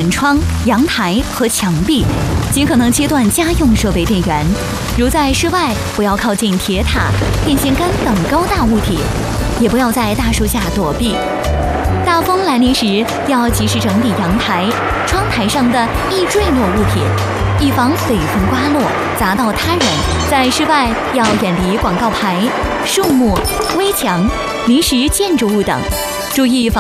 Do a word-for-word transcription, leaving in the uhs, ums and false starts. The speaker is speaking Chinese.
门窗、阳台和墙壁，尽可能切断家用设备电源。如在室外，不要靠近铁塔、电线杆等高大物体，也不要在大树下躲避。大风来临时，要及时整理阳台、窗台上的易坠落物品，以防北风刮落砸到他人。在室外要远离广告牌、树木、危墙、临时建筑物等，注意防